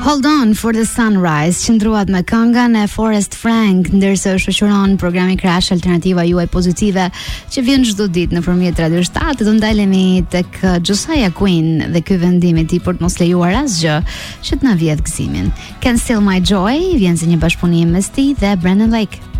Hold on for the sunrise, qëndruat me këngën e Forrest Frank, ndërsa shoqëron programi Crash Alternativa juaj pozitive që vjen çdo ditë nëpërmjet Radio 7. Do ndalemi tek Josiah Quinn dhe ky vendim i tij për të mos lejuar asgjë që të na vjedh gëzimin. Can Still My Joy vjen si një bashkëpunim mes tij dhe Brandon Lake.